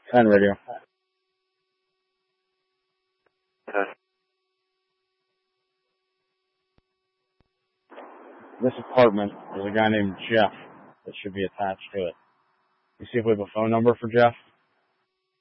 10 radio. This apartment, there's a guy named Jeff that should be attached to it. You see if we have a phone number for Jeff?